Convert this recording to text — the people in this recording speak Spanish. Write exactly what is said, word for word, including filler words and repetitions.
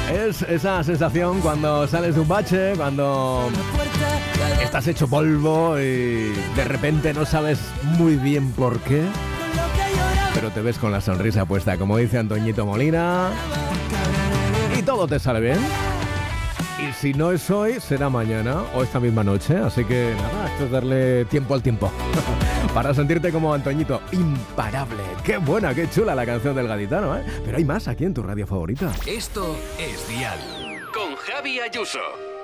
Es esa sensación cuando sales de un bache, cuando estás hecho polvo y de repente no sabes muy bien por qué, pero te ves con la sonrisa puesta, como dice Antoñito Molina, y todo te sale bien. Y si no es hoy, será mañana o esta misma noche. Así que nada, esto es darle tiempo al tiempo. Para sentirte como Antoñito, imparable. Qué buena, qué chula la canción del gaditano, ¿eh? Pero hay más aquí en tu radio favorita. Esto es Dial, con Javi Ayuso.